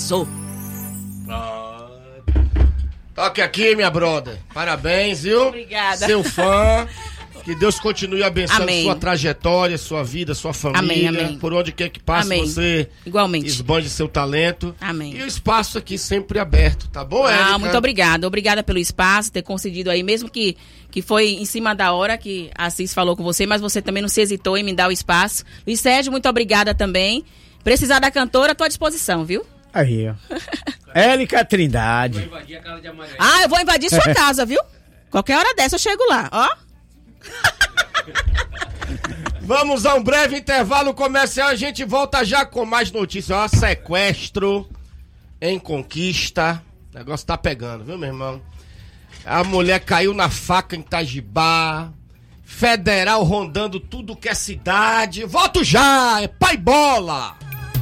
arrasou. Toque aqui, minha brother. Parabéns, viu? Obrigada. Seu fã. Que Deus continue abençoando Amém. sua trajetória, sua vida, sua família. Amém, amém. Por onde quer que passe, Amém. você Igualmente. esbande seu talento. Amém. E o espaço aqui sempre aberto, tá bom, Érica? Muito obrigada. Obrigada pelo espaço, ter concedido aí, mesmo que foi em cima da hora que a Cis falou com você, mas você também não se hesitou em me dar o espaço. Luiz Sérgio, muito obrigada também. Precisar da cantora, tô à disposição, viu? Aí, ó. Érica Trindade. Eu vou invadir sua casa, viu? Qualquer hora dessa eu chego lá, ó. Vamos a um breve intervalo comercial. A gente volta já com mais notícias. Ó, sequestro em Conquista. O negócio tá pegando, viu, meu irmão? A mulher caiu na faca em Itajibá. Federal rondando tudo que é cidade. Volto já! É pai bola!